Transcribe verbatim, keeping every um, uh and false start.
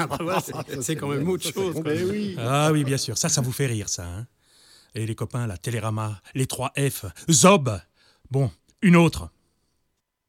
Voilà, c'est, c'est quand même autre chose. Mais oui. Ah oui, bien sûr. Ça, ça vous fait rire, ça. Hein. Et les copains, la Télérama, les trois F, Zob. Bon, une autre.